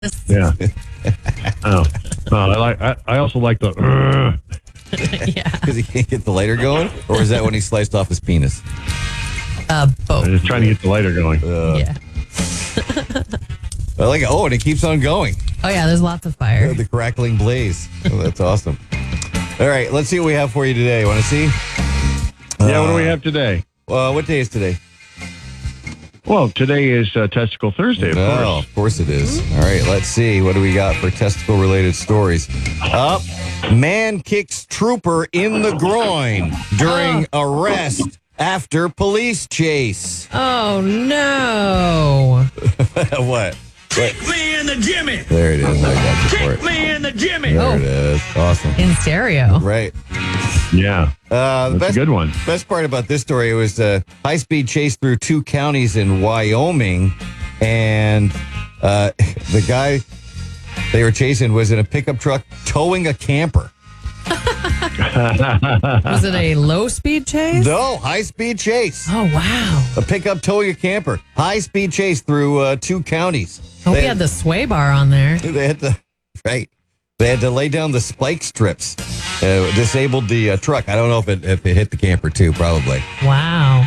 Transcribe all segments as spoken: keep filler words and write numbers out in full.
Yeah. Oh, no, I like. I, I also like the. Uh, Yeah. Because he can't get the lighter going? Or is that when he sliced off his penis? Uh, both. I'm just trying to get the lighter going. Uh, Yeah. I like it. Oh, and it keeps on going. Oh, yeah, there's lots of fire. The crackling blaze. Oh, that's awesome. All right, let's see what we have for you today. Want to see? Yeah. What do we have today? Uh, what day is today? Well, today is uh, Testicle Thursday, of No, course. of course it is. All right, let's see. What do we got for testicle-related stories? Up, man kicks trooper in the groin during arrest after police chase. Oh, no. What? Kick me in the Jimmy. There it is. I got you for Kick it. me in the Jimmy. There Oh. it is. Awesome. In stereo. Right. Yeah. Uh, the That's best, a good one. Best part about this story was a high-speed chase through two counties in Wyoming, and uh, the guy they were chasing was in a pickup truck towing a camper. Was it a low-speed chase? No, high-speed chase. Oh, wow. A pickup towing a camper. High-speed chase through uh, two counties. Hope they, he had the sway bar on there. they had to, right. They had to lay down the spike strips. Uh, disabled the uh, truck. I don't know if it if it hit the camper too. Probably. Wow.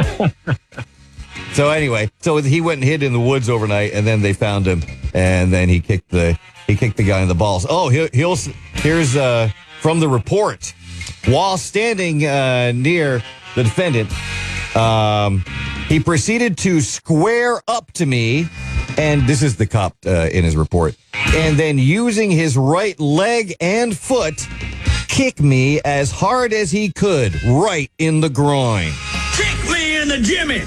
So anyway, so he went and hid in the woods overnight, and then they found him, and then he kicked the he kicked the guy in the balls. Oh, he'll, he'll here's uh, from the report. While standing uh, near the defendant, um, he proceeded to square up to me, and this is the cop uh, in his report, and then using his right leg and foot, kick me as hard as he could, right in the groin. Kick me in the Jimmy.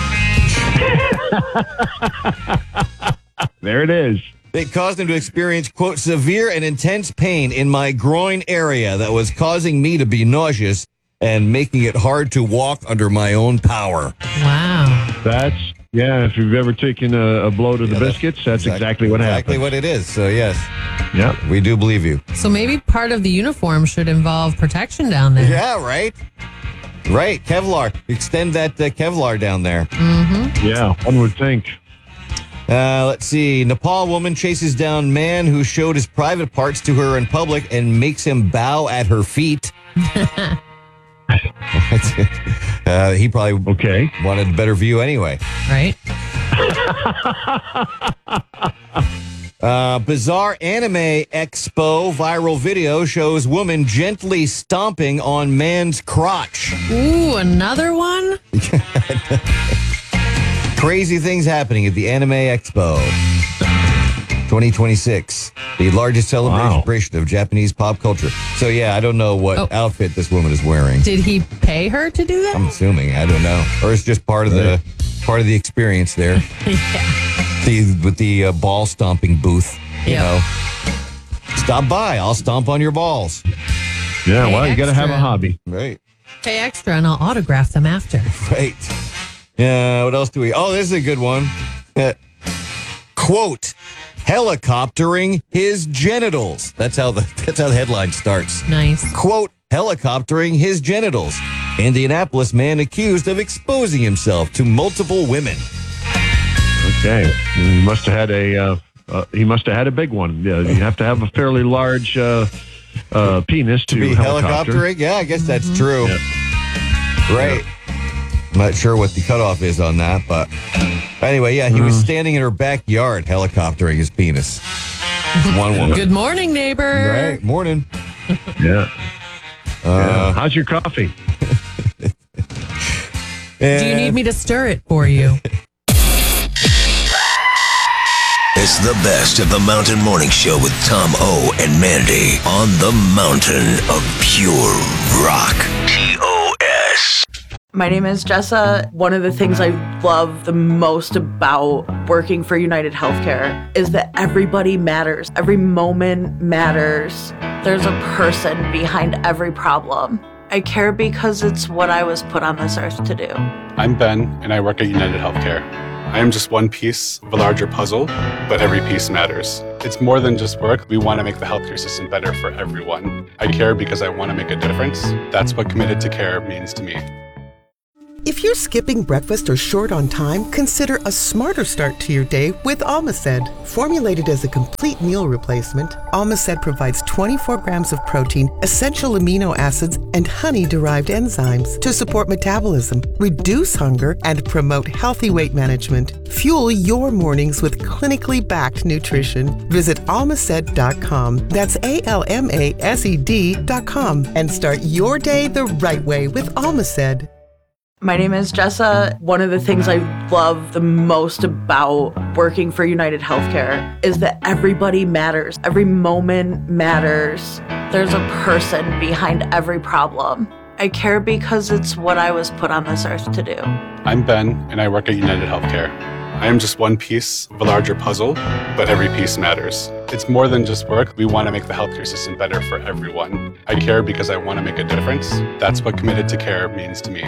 There it is. It caused him to experience, quote, severe and intense pain in my groin area that was causing me to be nauseous and making it hard to walk under my own power. Wow. That's, yeah, if you've ever taken a, a blow to the Yeah, that's biscuits, that's exactly, what Exactly happened. what it is. So, yes, Yeah. we do believe you. So maybe part of the uniform should involve protection down there. Yeah, right? Right. Kevlar. Extend that uh, Kevlar down there. Yeah, one would think. Uh, let's see. Nepal woman chases down man who showed his private parts to her in public and makes him bow at her feet. uh, he probably Okay. wanted a better view anyway. Right? Uh, bizarre anime expo viral video shows woman gently stomping on man's crotch. Ooh, another one? Crazy things happening at the Anime Expo twenty twenty-six, the largest celebration Wow. of Japanese pop culture. So, yeah, I don't know what Oh. outfit this woman is wearing. Did he pay her to do that? I'm assuming. I don't know. Or it's just part of the part of the experience there. Yeah. The, with the uh, ball stomping booth, you Yeah. know. Stop by. I'll stomp on your balls. Yeah, Hey, well, you got to have a extra. hobby. Right. Pay extra and I'll autograph them after. Right. Yeah, what else do we... Oh, this is a good one. Uh, quote, helicoptering his genitals. That's how the that's how the headline starts. Nice. Quote, helicoptering his genitals. Indianapolis man accused of exposing himself to multiple women. Okay. He must have had a, uh, uh, he must have had a big one. Yeah, you have to have a fairly large uh, uh, penis to, To be helicopter. helicoptering? Yeah, I guess that's true. Yeah. Right. I'm not sure what the cutoff is on that, but anyway, yeah, he was standing in her backyard helicoptering his penis. One woman. Good morning, neighbor. Right. Morning. Yeah. Uh, Yeah. How's your coffee? Do you need me to stir it for you? It's the best of the Mountain Morning Show with Tom O and Mandy on the mountain of pure rock. T O S. My name is Jessa. One of the things I love the most about working for United Healthcare is that everybody matters. Every moment matters. There's a person behind every problem. I care because it's what I was put on this earth to do. I'm Ben, and I work at United Healthcare. I am just one piece of a larger puzzle, but every piece matters. It's more than just work. We want to make the healthcare system better for everyone. I care because I want to make a difference. That's what committed to care means to me. If you're skipping breakfast or short on time, consider a smarter start to your day with Almaced. Formulated as a complete meal replacement, Almaced provides twenty-four grams of protein, essential amino acids, and honey-derived enzymes to support metabolism, reduce hunger, and promote healthy weight management. Fuel your mornings with clinically backed nutrition. Visit almaced dot com. That's A L M A S E D dot com and start your day the right way with Almaced. My name is Jessa. One of the things I love the most about working for United Healthcare is that everybody matters. Every moment matters. There's a person behind every problem. I care because it's what I was put on this earth to do. I'm Ben, and I work at United Healthcare. I am just one piece of a larger puzzle, but every piece matters. It's more than just work. We want to make the healthcare system better for everyone. I care because I want to make a difference. That's what committed to care means to me.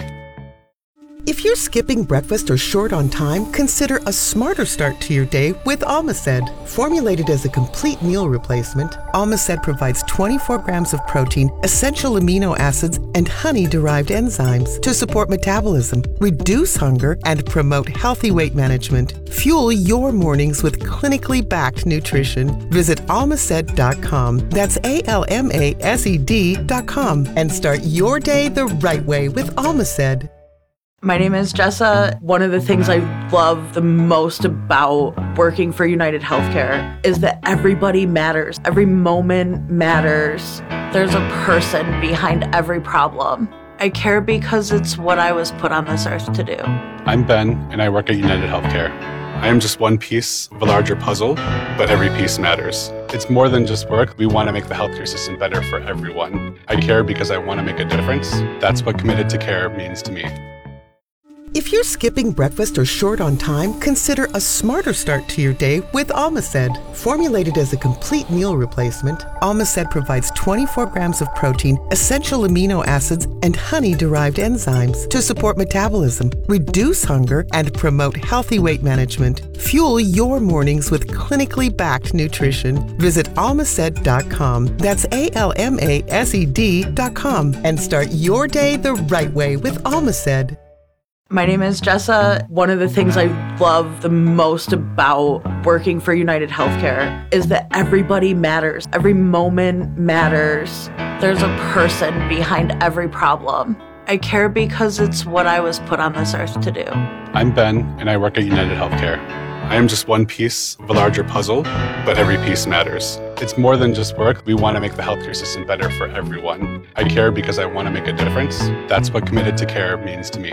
If you're skipping breakfast or short on time, consider a smarter start to your day with Almaced. Formulated as a complete meal replacement, Almaced provides twenty-four grams of protein, essential amino acids, and honey-derived enzymes to support metabolism, reduce hunger, and promote healthy weight management. Fuel your mornings with clinically backed nutrition. Visit almaced dot com. That's A L M A S E D dot com and start your day the right way with Almaced. My name is Jessa. One of the things I love the most about working for United Healthcare is that everybody matters. Every moment matters. There's a person behind every problem. I care because it's what I was put on this earth to do. I'm Ben, and I work at United Healthcare. I am just one piece of a larger puzzle, but every piece matters. It's more than just work. We want to make the healthcare system better for everyone. I care because I want to make a difference. That's what committed to care means to me. If you're skipping breakfast or short on time, consider a smarter start to your day with Almaced. Formulated as a complete meal replacement, Almaced provides twenty-four grams of protein, essential amino acids, and honey-derived enzymes to support metabolism, reduce hunger, and promote healthy weight management. Fuel your mornings with clinically backed nutrition. Visit almaced dot com. That's A L M A S E D dot com and start your day the right way with Almaced. My name is Jessa. One of the things I love the most about working for United Healthcare is that everybody matters. Every moment matters. There's a person behind every problem. I care because it's what I was put on this earth to do. I'm Ben, and I work at United Healthcare. I am just one piece of a larger puzzle, but every piece matters. It's more than just work. We want to make the healthcare system better for everyone. I care because I want to make a difference. That's what committed to care means to me.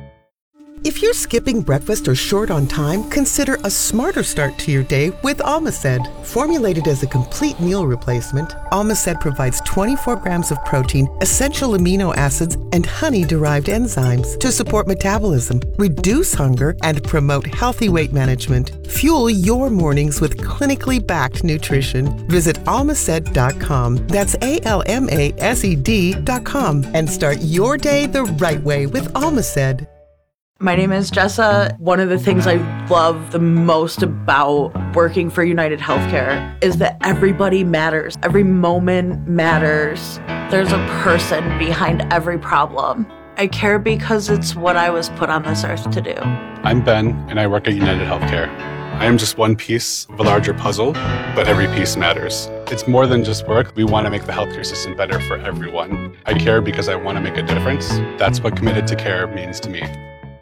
If you're skipping breakfast or short on time, consider a smarter start to your day with Almaced. Formulated as a complete meal replacement, Almaced provides twenty-four grams of protein, essential amino acids, and honey-derived enzymes to support metabolism, reduce hunger, and promote healthy weight management. Fuel your mornings with clinically backed nutrition. Visit almaced dot com. That's A L M A S E D dot com and start your day the right way with Almaced. My name is Jessa. One of the things I love the most about working for United Healthcare is that everybody matters. Every moment matters. There's a person behind every problem. I care because it's what I was put on this earth to do. I'm Ben, and I work at United Healthcare. I am just one piece of a larger puzzle, but every piece matters. It's more than just work. We want to make the healthcare system better for everyone. I care because I want to make a difference. That's what committed to care means to me.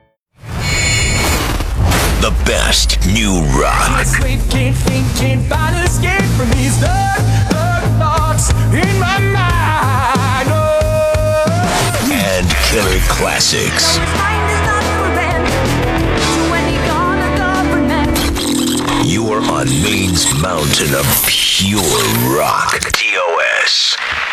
The best new rock. Sleep, can't think, can't find an escape from these dark, dark thoughts in my mind. Oh. And killer classics. You are on Maine's mountain of pure rock. T O S.